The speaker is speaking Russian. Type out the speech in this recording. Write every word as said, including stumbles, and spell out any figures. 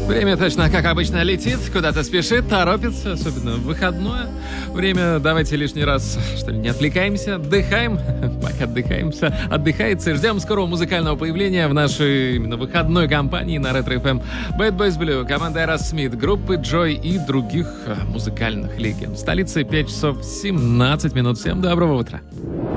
Время точно, как обычно, летит, куда-то спешит, торопится, особенно в выходное время. Давайте лишний раз, что ли, не отвлекаемся, отдыхаем, пока отдыхаемся, отдыхается, и ждем скорого музыкального появления в нашей именно выходной компании на Ретро эф эм. Bad Boys Blue, команда Aerosmith, группы Joy и других музыкальных легенд. В столице пять часов семнадцать минут. Всем доброго утра.